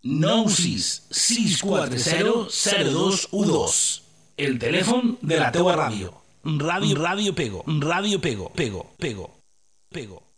966400212. El telèfon de la teua ràdio. Ràdio Pego. Ràdio Pego. Pego.